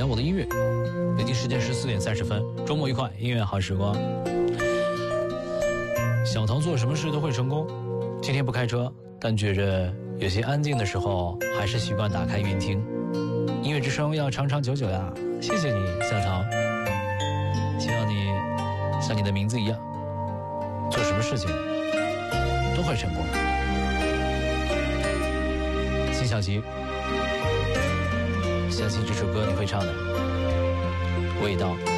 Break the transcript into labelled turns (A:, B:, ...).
A: 聊我的音乐。北京时间14点30分，周末愉快，音乐好时光。小唐做什么事都会成功。今天不开车，但觉着有些安静的时候，还是习惯打开音乐听。音乐之声要长长久久呀！谢谢你，小唐。希望你像你的名字一样，做什么事情都会成功。辛晓琪，相信这首歌你会唱的，味道。